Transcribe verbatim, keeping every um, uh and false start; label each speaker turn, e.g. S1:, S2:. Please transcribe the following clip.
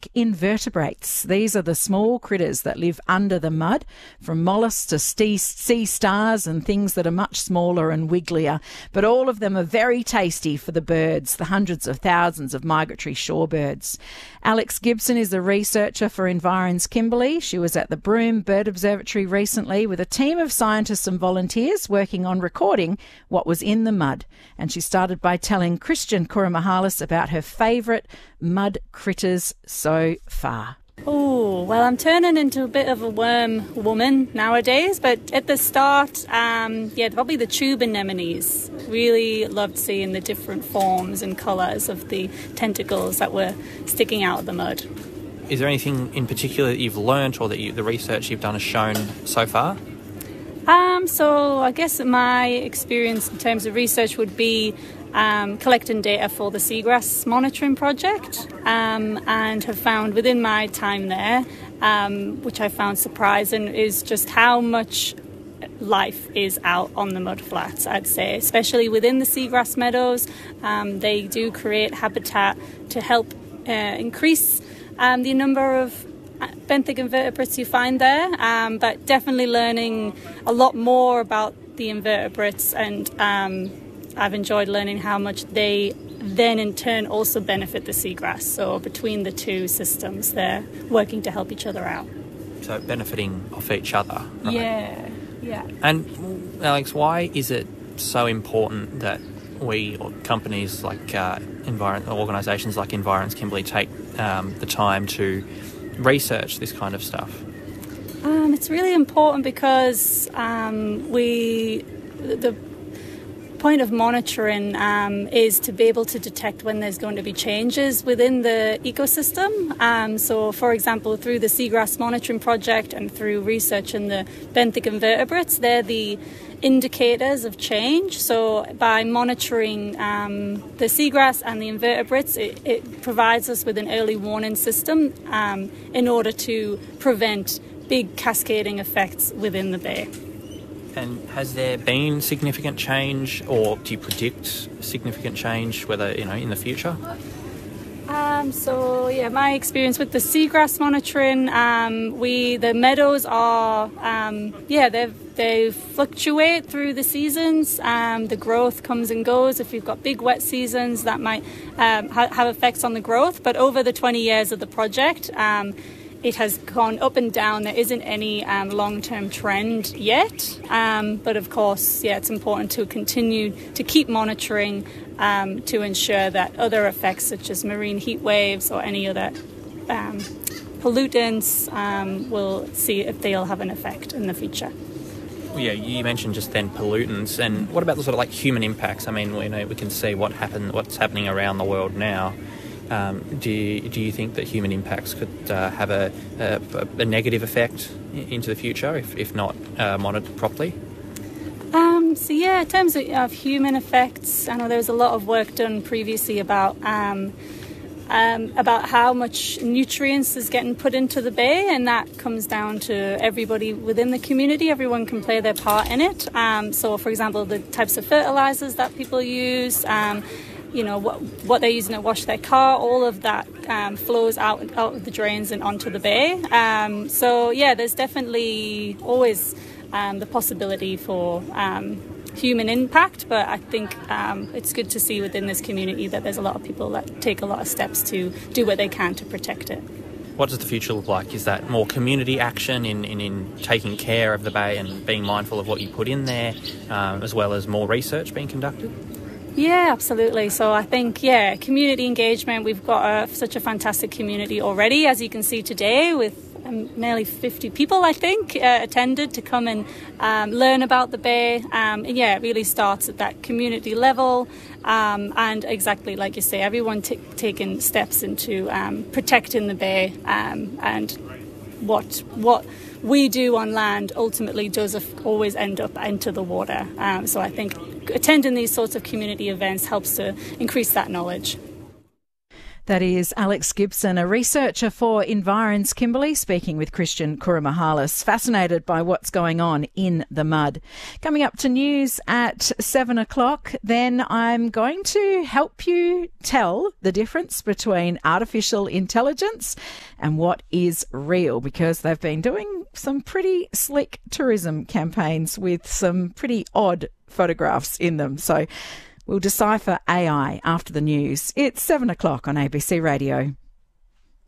S1: invertebrates. These are the small critters that live under the mud, from mollusks to sea stars and things that are much smaller and wigglier. But all of them are very tasty for the birds, the hundreds of thousands of migratory shorebirds. Alex Gibson is a researcher for Environs Kimberley. She was at the Broome Bird Observatory recently with a team of scientists and volunteers working on recording what was in the mud. And she started by telling Christian Kouroumahales about her favourite mud critters so far.
S2: Oh, well, I'm turning into a bit of a worm woman nowadays, but at the start, um, yeah, probably the tube anemones. Really loved seeing the different forms and colours of the tentacles that were sticking out of the mud.
S3: Is there anything in particular that you've learnt or that you, the research you've done has shown so far?
S2: Um, so I guess my experience in terms of research would be Um, collecting data for the seagrass monitoring project, um, and have found within my time there, um, which I found surprising, is just how much life is out on the mudflats, I'd say, especially within the seagrass meadows. Um, they do create habitat to help uh, increase um, the number of benthic invertebrates you find there, um, but definitely learning a lot more about the invertebrates, and um, I've enjoyed learning how much they then in turn also benefit the seagrass. So between the two systems, they're working to help each other out. So
S3: benefiting off each other. Right?
S2: Yeah, yeah.
S3: And Alex, why is it so important that we, or companies like uh, environ- organisations like Environs Kimberley, take um, the time to research this kind of stuff?
S2: Um, it's really important because um, we the point of monitoring um, is to be able to detect when there's going to be changes within the ecosystem. Um, so, for example, through the Seagrass Monitoring Project and through research in the benthic invertebrates, they're the indicators of change. So by monitoring um, the seagrass and the invertebrates, it, it provides us with an early warning system um, in order to prevent big cascading effects within the bay.
S3: And has there been significant change, or do you predict significant change, whether, you know, in the future?
S2: Um, so, yeah, my experience with the seagrass monitoring, um, we the meadows are, um, yeah, they they fluctuate through the seasons. Um, the growth comes and goes. If you've got big wet seasons, that might um, ha- have effects on the growth. But over the twenty years of the project, um, it has gone up and down. There isn't any um, long-term trend yet. Um, but of course, yeah, it's important to continue to keep monitoring um, to ensure that other effects such as marine heat waves or any other um, pollutants um, will see if they'll have an effect in the future.
S3: Well, yeah, you mentioned just then pollutants, and what about the sort of like human impacts? I mean, we know we can see what happen, what's happening around the world now. Um, do you, do you think that human impacts could uh, have a, a, a negative effect into the future if, if not uh, monitored properly?
S2: Um, so yeah, in terms of, of human effects, I know there was a lot of work done previously about um, um, about how much nutrients is getting put into the bay, and that comes down to everybody within the community. Everyone can play their part in it. Um, so, for example, the types of fertilizers that people use. Um, you know, what what they're using to wash their car, all of that um, flows out, out of the drains and onto the bay. Um, so, yeah, there's definitely always um, the possibility for um, human impact, but I think um, it's good to see within this community that there's a lot of people that take a lot of steps to do what they can to protect it.
S3: What does the future look like? Is that more community action in, in, in taking care of the bay and being mindful of what you put in there, um, as well as more research being conducted?
S2: Yeah, absolutely. So I think, yeah, community engagement, we've got a, such a fantastic community already, as you can see today, with um, nearly fifty people, I think, uh, attended to come and um, learn about the bay. Um, and yeah, it really starts at that community level. Um, and exactly like you say, everyone t- taking steps into um, protecting the bay, um, and what what we do on land ultimately does always end up into the water. Um, so I think attending these sorts of community events helps to increase that knowledge.
S1: That is Alex Gibson, a researcher for Environs Kimberley, speaking with Christian Kouroumahalis, fascinated by what's going on in the mud. Coming up to news at seven o'clock, then I'm going to help you tell the difference between artificial intelligence and what is real, because they've been doing some pretty slick tourism campaigns with some pretty odd photographs in them. So we'll decipher A I after the news. It's seven o'clock on A B C Radio.